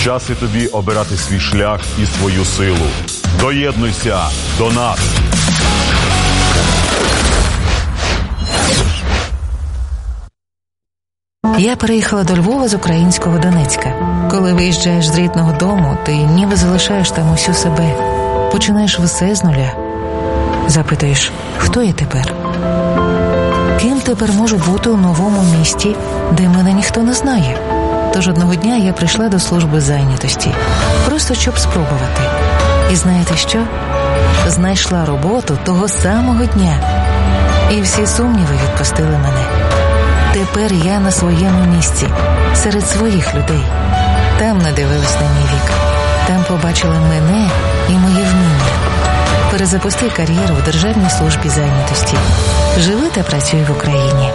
Час і тобі обирати свій шлях і свою силу. Доєднуйся до нас! Я переїхала до Львова з українського Донецька. Коли виїжджаєш з рідного дому, ти ніби залишаєш там усю себе. Починаєш все з нуля. Запитуєш, хто я тепер? Ким тепер можу бути у новому місті, де мене ніхто не знає? Тож одного дня я прийшла до служби зайнятості. Просто щоб спробувати. І знаєте що? Знайшла роботу того самого дня. І всі сумніви відпустили мене. Тепер я на своєму місці, серед своїх людей. Там не дивились на мій вік. Там побачили мене і моє вміння. Перезапусти кар'єру в Державній службі зайнятості. Живи та працюй в Україні.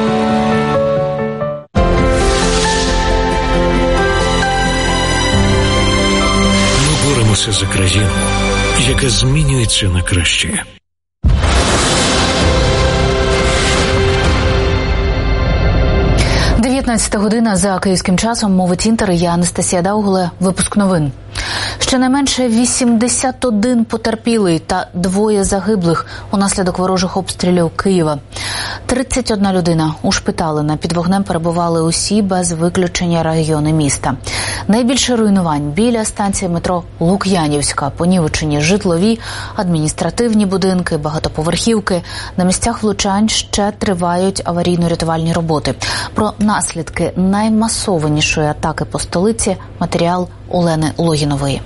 Ми боремося за країну, яка змінюється на краще. Година за київським часом, мовить Інтер, я Анастасія Даугуле. Випуск новин. Щонайменше 81 потерпілий та 2 загиблих унаслідок ворожих обстрілів Києва. 31 людина ушпиталена. Під вогнем перебували усі без виключення райони міста. Найбільше руйнувань біля станції метро Лук'янівська. Понівечені житлові, адміністративні будинки, багатоповерхівки. На місцях влучань ще тривають аварійно-рятувальні роботи. Про наслідки наймасованішої атаки по столиці матеріал Олени Логінової.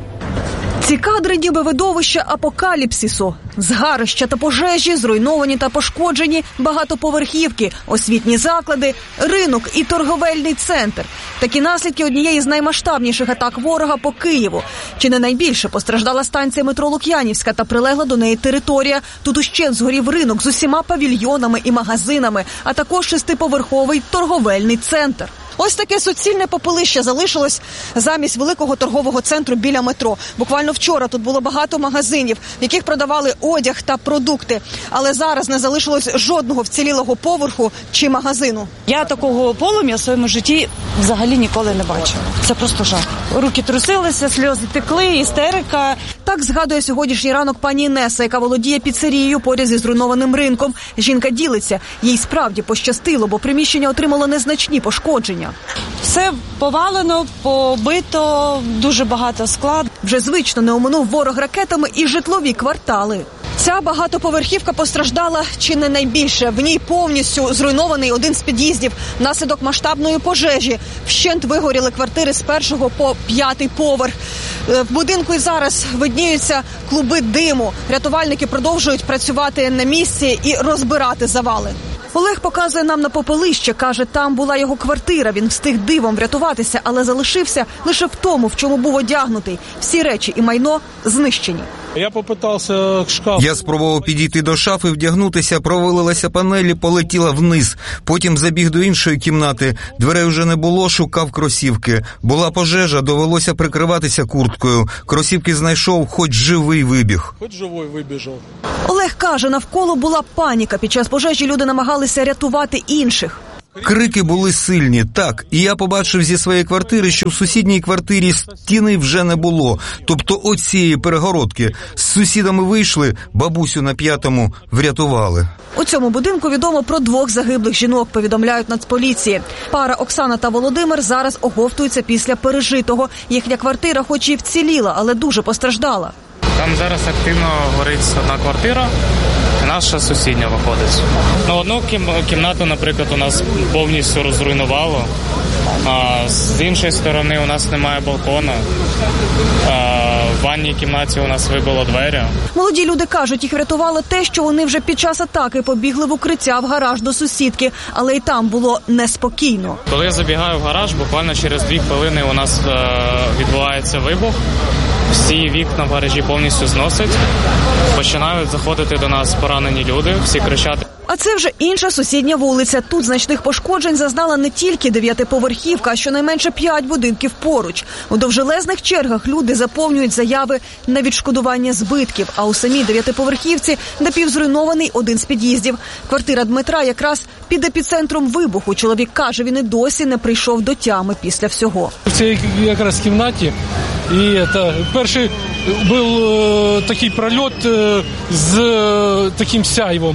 Ці кадри ніби видовище апокаліпсису. Згарища та пожежі, зруйновані та пошкоджені багатоповерхівки, освітні заклади, ринок і торговельний центр. Такі наслідки однієї з наймасштабніших атак ворога по Києву. Чи не найбільше постраждала станція метро Лук'янівська та прилегла до неї територія. Тут ущент згорів ринок з усіма павільйонами і магазинами, а також 6-поверховий торговельний центр. Ось таке суцільне попелище залишилось замість великого торгового центру біля метро. Буквально вчора тут було багато магазинів, в яких продавали одяг та продукти. Але зараз не залишилось жодного вцілілого поверху чи магазину. Я такого полум'я в своєму житті взагалі ніколи не бачила. Це просто жах. Руки трусилися, сльози текли, істерика. Так згадує сьогоднішній ранок пані Інеса, яка володіє піцерією поряд зі зруйнованим ринком. Жінка ділиться. Їй справді пощастило, бо приміщення отримало незначні пошкодження. Все повалено, побито, дуже багато скла. Вже звично не оминув ворог ракетами і житлові квартали. Ця багатоповерхівка постраждала чи не найбільше. В ній повністю зруйнований один з під'їздів внаслідок масштабної пожежі. Вщент вигоріли квартири з 1 по 5 поверх. В будинку і зараз видніються клуби диму. Рятувальники продовжують працювати на місці і розбирати завали. Олег показує нам на попелище, каже, там була його квартира. Він встиг дивом врятуватися, але залишився лише в тому, в чому був одягнутий. Всі речі і майно знищені. Я спробував підійти до шафи, вдягнутися, провалилася панелі, полетіла вниз. Потім забіг до іншої кімнати. Дверей вже не було, шукав кросівки. Була пожежа, довелося прикриватися курткою. Кросівки знайшов, хоч живий вибіг. Олег каже, навколо була паніка. Під час пожежі люди намагалися рятувати інших. Крики були сильні, так. І я побачив зі своєї квартири, що в сусідній квартирі стіни вже не було. Тобто оцієї перегородки. З сусідами вийшли, бабусю на 5-му врятували. У цьому будинку відомо про 2 загиблих жінок, повідомляють Нацполіції. Пара Оксана та Володимир зараз оговтуються після пережитого. Їхня квартира хоч і вціліла, але дуже постраждала. Там зараз активно горить одна квартира, і наша сусідня виходить. Одну кімнату, наприклад, у нас повністю розруйнувало, а з іншої сторони у нас немає балкона. В ванній кімнаті у нас вибило двері. Молоді люди кажуть, їх врятувало те, що вони вже під час атаки побігли в укриття в гараж до сусідки, але й там було неспокійно. Коли я забігаю в гараж, буквально через 2 хвилини у нас відбувається вибух. Всі вікна в гаражі повністю зносять. Починають заходити до нас поранені люди, всі кричать. А це вже інша сусідня вулиця. Тут значних пошкоджень зазнала не тільки 9-поверхівка, а щонайменше 5 будинків поруч. У довжелезних чергах люди заповнюють заяви на відшкодування збитків. А у самій 9-поверхівці напівзруйнований один з під'їздів. Квартира Дмитра якраз під епіцентром вибуху. Чоловік каже, він і досі не прийшов до тями після всього. В цій якраз кімнаті і перший був такий прольот з таким сяйвом.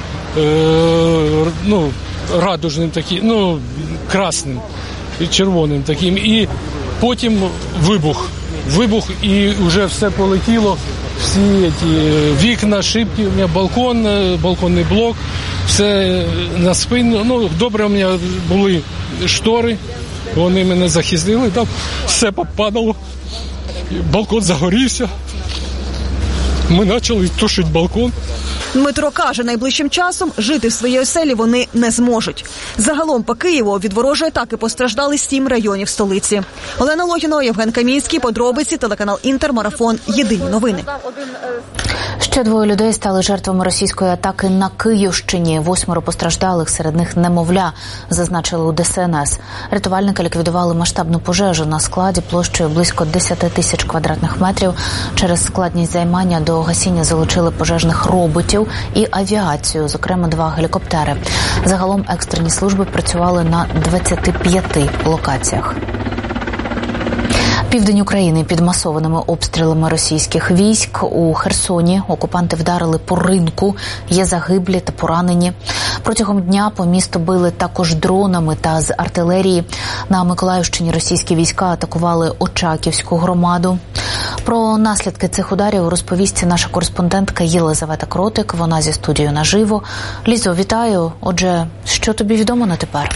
Радужним таким, красним, червоним таким. І потім вибух, і вже все полетіло, всі вікна, шибки, у мене балконний блок, все на спину. Добре, у мене були штори, вони мене захистили, там все попадало, балкон загорівся, ми почали тушити балкон. Дмитро каже, найближчим часом жити в своїй оселі вони не зможуть. Загалом по Києву від ворожої атаки постраждали 7 районів столиці. Олена Логінова, Євген Камінський, подробиці, телеканал Інтер, марафон, єдині новини. Ще 2 людей стали жертвами російської атаки на Київщині. 8 постраждалих, серед них немовля, зазначили у ДСНС. Рятувальники ліквідували масштабну пожежу на складі площею близько 10 тисяч квадратних метрів. Через складність займання до гасіння залучили пожежних роботів і авіацію, зокрема 2 гелікоптери. Загалом екстрені служби працювали на 25 локаціях. Південь України під масованими обстрілами російських військ. У Херсоні окупанти вдарили по ринку, є загиблі та поранені. Протягом дня по місту били також дронами та з артилерії. На Миколаївщині російські війська атакували Очаківську громаду. Про наслідки цих ударів розповість наша кореспондентка Єлизавета Кротик. Вона зі студією наживо. Лізо, вітаю. Отже, що тобі відомо на тепер?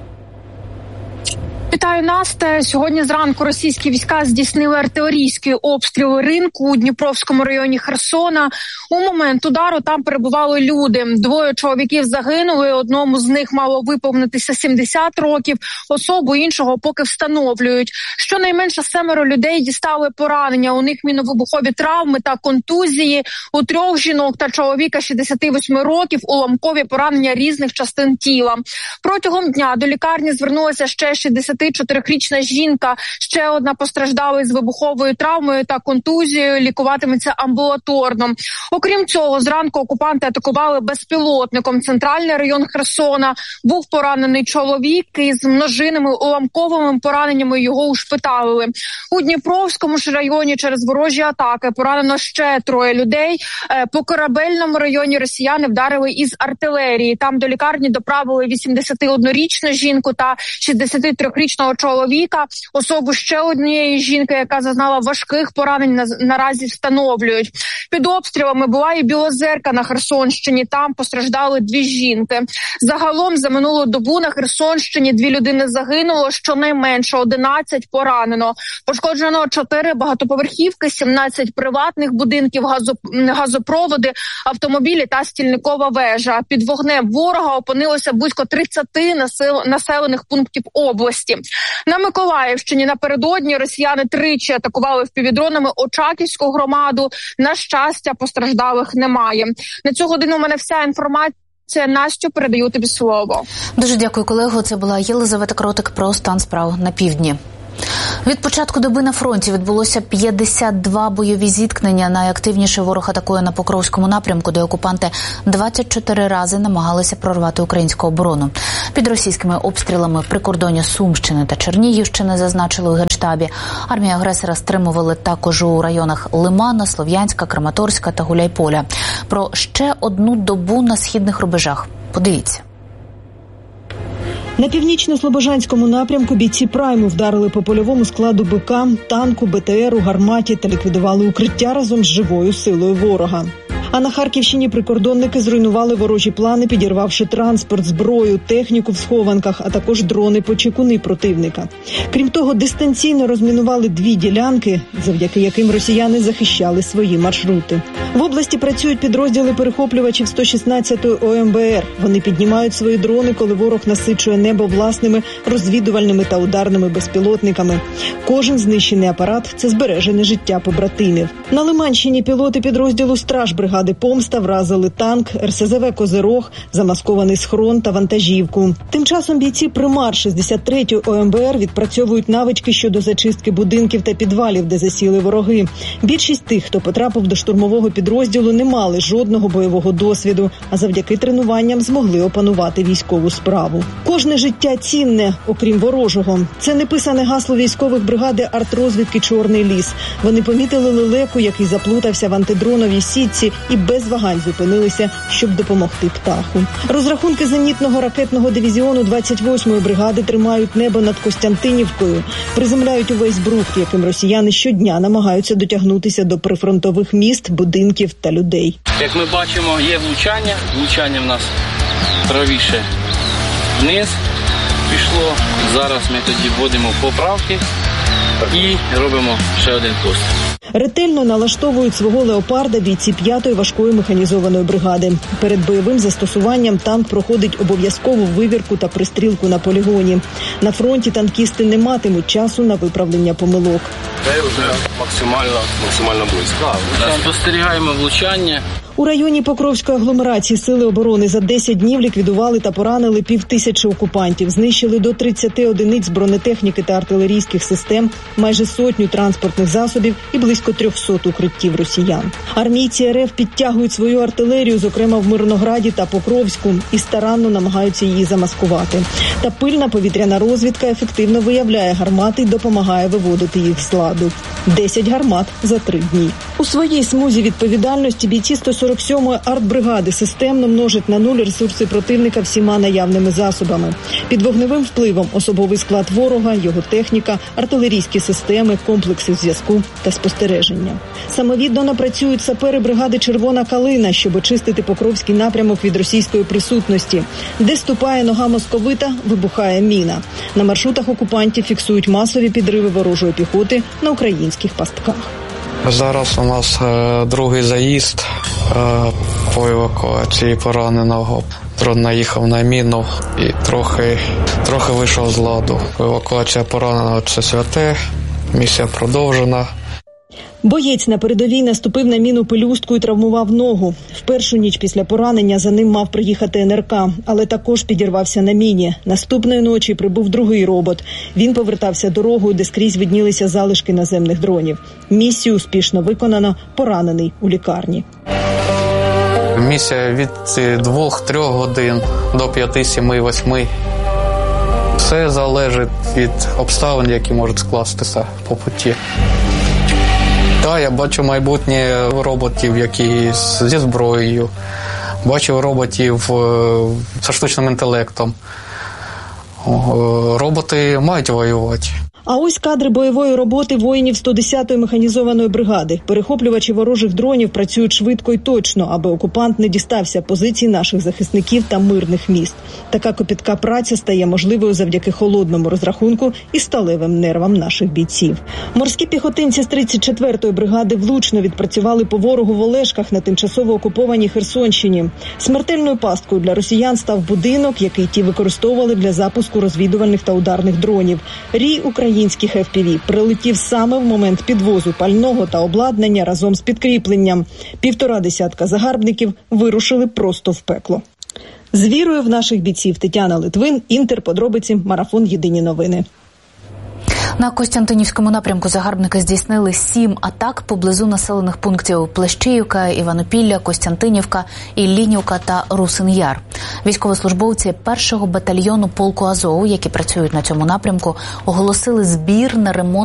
Вітаю, Насте. Сьогодні зранку російські війська здійснили артилерійський обстріл ринку у Дніпровському районі Херсона. У момент удару там перебували люди. 2 чоловіків загинули, одному з них мало виповнитися 70 років, особу іншого поки встановлюють. Щонайменше 7 людей дістали поранення. У них міновибухові травми та контузії. У 3 жінок та чоловіка 68 років уламкові поранення різних частин тіла. Протягом дня до лікарні звернулася ще 64-річна жінка. Ще одна постраждала із вибуховою травмою та контузією, лікуватиметься амбулаторно. Окрім цього, зранку окупанти атакували безпілотником центральний район Херсона. Був поранений чоловік із множинними уламковими пораненнями, його ушпиталили. У Дніпровському ж районі через ворожі атаки поранено ще 3 людей. По Корабельному районі росіяни вдарили із артилерії. Там до лікарні доправили 81-річну жінку та 63-річного чоловіка. Особу ще однієї жінки, яка зазнала важких поранень, наразі встановлюють. Під обстрілами була і Білозерка на Херсонщині. Там постраждали 2 жінки. Загалом за минулу добу на Херсонщині 2 людини загинуло, щонайменше 11 поранено. Пошкоджено 4 багатоповерхівки, 17 приватних будинків, газопроводи, автомобілі та стільникова вежа. Під вогнем ворога опинилося близько 30 населених пунктів області. На Миколаївщині напередодні росіяни 3 атакували впівдронами Очаківську громаду. На щастя, постраждалих немає. На цю годину у мене вся інформація. Настю, передаю тобі слово. Дуже дякую, колего. Це була Єлизавета Кротик про стан справ на півдні. Від початку доби на фронті відбулося 52 бойові зіткнення. Найактивніше ворог атакує на Покровському напрямку, де окупанти 24 рази намагалися прорвати українську оборону. Під російськими обстрілами прикордоння Сумщини та Чернігівщини, зазначили у Генштабі. Армію агресора стримували також у районах Лимана, Слов'янська, Краматорська та Гуляйполя. Про ще одну добу на східних рубежах. Подивіться. На північно-слобожанському напрямку бійці Прайму вдарили по польовому складу БК, танку, БТРу, гарматі та ліквідували укриття разом з живою силою ворога. А на Харківщині прикордонники зруйнували ворожі плани, підірвавши транспорт, зброю, техніку в схованках, а також дрони-почекуни противника. Крім того, дистанційно розмінували 2 ділянки, завдяки яким росіяни захищали свої маршрути. В області працюють підрозділи перехоплювачів 116-ї ОМБР. Вони піднімають свої дрони, коли ворог насичує небо власними розвідувальними та ударними безпілотниками. Кожен знищений апарат – це збережене життя побратимів. На Лиманщині пілоти підрозділу «Страж» бригади бригади «Помста» вразили танк, РСЗВ «Козирог», замаскований схрон та вантажівку. Тим часом бійці «Примар» 63-ї ОМБР відпрацьовують навички щодо зачистки будинків та підвалів, де засіли вороги. Більшість тих, хто потрапив до штурмового підрозділу, не мали жодного бойового досвіду, а завдяки тренуванням змогли опанувати військову справу. Кожне життя цінне, окрім ворожого. Це неписане гасло військових бригади артрозвідки «Чорний ліс». Вони помітили лелеку, який заплутався в антидроновій сітці, і без вагань зупинилися, щоб допомогти птаху. Розрахунки зенітного ракетного дивізіону 28-ї бригади тримають небо над Костянтинівкою, приземляють увесь брухт, яким росіяни щодня намагаються дотягнутися до прифронтових міст, будинків та людей. Як ми бачимо, є влучання. Влучання в нас правіше вниз пішло. Зараз ми тоді вводимо поправки і робимо ще один постріл. Ретельно налаштовують свого «Леопарда» бійці 5-ї важкої механізованої бригади. Перед бойовим застосуванням танк проходить обов'язкову вивірку та пристрілку на полігоні. На фронті танкісти не матимуть часу на виправлення помилок. Це вже максимально близько. Спостерігаємо влучання. У районі Покровської агломерації сили оборони за 10 днів ліквідували та поранили 5000 окупантів, знищили до 30 одиниць бронетехніки та артилерійських систем, майже 100 транспортних засобів і близько 300 укриттів росіян. Армійці РФ підтягують свою артилерію, зокрема в Мирнограді та Покровську, і старанно намагаються її замаскувати. Та пильна повітряна розвідка ефективно виявляє гармати і допомагає виводити їх з ладу. 10 гармат за 3 дні. У своїй смузі відповідальності бійці 147-ї артбригади системно множать на нуль ресурси противника всіма наявними засобами. Під вогневим впливом особовий склад ворога, його техніка, артилерійські системи, комплекси зв'язку та спостереження. Самовіддано працюють сапери бригади «Червона калина», щоб очистити Покровський напрямок від російської присутності. Де ступає нога московита, вибухає міна. На маршрутах окупантів фіксують масові підриви ворожої піхоти на українських пастках. Зараз у нас другий заїзд по евакуації пораненого. Дрон наїхав на міну і трохи вийшов з ладу. Евакуація пораненого – це святе, місія продовжена. Боєць на передовій наступив на міну пелюстку і травмував ногу. В першу ніч після поранення за ним мав приїхати НРК, але також підірвався на міні. Наступної ночі прибув другий робот. Він повертався дорогою, де скрізь виднілися залишки наземних дронів. Місію успішно виконано, поранений у лікарні. Місія від 2-3 годин до 5, 7, 8. Все залежить від обставин, які можуть скластися по путі. Так, я бачу майбутнє роботів, які зі зброєю. Бачу роботів зі штучним інтелектом. Роботи мають воювати. А ось кадри бойової роботи воїнів 110-ї механізованої бригади. Перехоплювачі ворожих дронів працюють швидко і точно, аби окупант не дістався позицій наших захисників та мирних міст. Така копітка праця стає можливою завдяки холодному розрахунку і сталевим нервам наших бійців. Морські піхотинці з 34-ї бригади влучно відпрацювали по ворогу в Олешках на тимчасово окупованій Херсонщині. Смертельною пасткою для росіян став будинок, який ті використовували для запуску розвідувальних та ударних дронів. Рій українських FPV прилетів саме в момент підвозу пального та обладнання разом з підкріпленням. 1,5 десятка загарбників вирушили просто в пекло. З вірою в наших бійців. Тетяна Литвин, Інтер, подробиці, марафон «Єдині новини». На Костянтинівському напрямку загарбники здійснили 7 атак поблизу населених пунктів Плещіївка, Іванопілля, Костянтинівка, Іллінівка та Русин-Яр. Військовослужбовці 1-го батальйону полку Азов, які працюють на цьому напрямку, оголосили збір на ремонт